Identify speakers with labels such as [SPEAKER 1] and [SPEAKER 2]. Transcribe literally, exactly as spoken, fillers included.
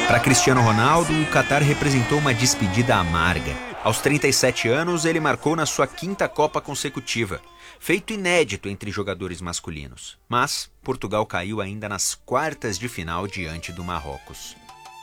[SPEAKER 1] Para Cristiano Ronaldo, o Catar representou uma despedida amarga. Aos trinta e sete anos, ele marcou na sua quinta Copa consecutiva, feito inédito entre jogadores masculinos. Mas Portugal caiu ainda nas quartas de final diante do Marrocos.